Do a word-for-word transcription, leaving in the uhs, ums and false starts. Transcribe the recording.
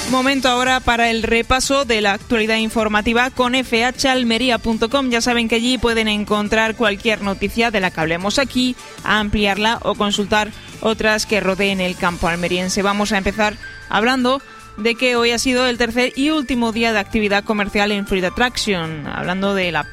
Momento ahora para el repaso de la actualidad informativa con f h almería punto com. Ya saben que allí pueden encontrar cualquier noticia de la que hablemos aquí, ampliarla o consultar otras que rodeen el campo almeriense. Vamos a empezar hablando de que hoy ha sido el tercer y último día de actividad comercial en Fruit Attraction, hablando de la